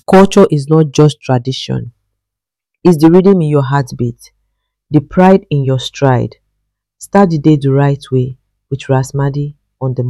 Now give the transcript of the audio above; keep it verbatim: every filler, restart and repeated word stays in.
Culture is not just tradition, it's the rhythm in your heartbeat, the pride in your stride. Start the day the right way with Rasmadi on the